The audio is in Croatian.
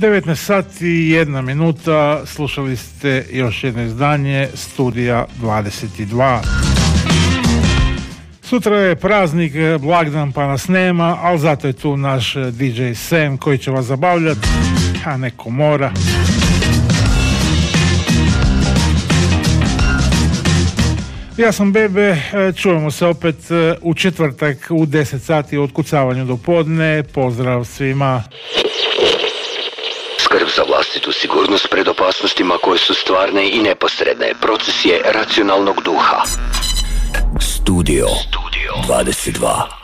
19 sati i 1 minuta, slušali ste još jedno izdanje Studija 22. Sutra je praznik, blagdan, pa nas nema, ali zato je tu naš DJ Sam koji će vas zabavljati, a neko mora. Ja sam Bebe, čujemo se opet u četvrtak u 10 sati u otkucavanju do podne. Pozdrav svima. Skrb za vlastitu sigurnost pred opasnostima koje su stvarne i neposredne. Proces je racionalnog duha. Studio 22.